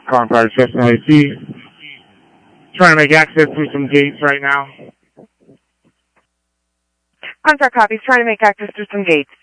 Calling System AC. Trying to make access through some gates right now. Contract copies, trying to make access through some gates.